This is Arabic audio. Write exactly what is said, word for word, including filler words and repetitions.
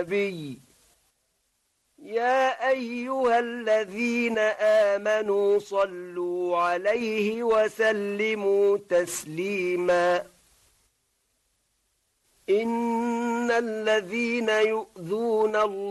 النبي يا أيها الذين آمنوا صلوا عليه وسلموا تسليما إن الذين يؤذون الله